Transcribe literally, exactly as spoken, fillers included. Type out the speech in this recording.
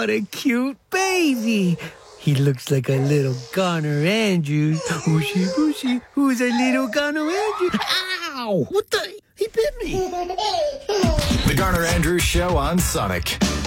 what a cute baby. He looks like a little Garner Andrews. Whooshy, whooshy, who's a little Garner Andrews? Ow! What the? He bit me. The Garner Andrews Show on Sonic.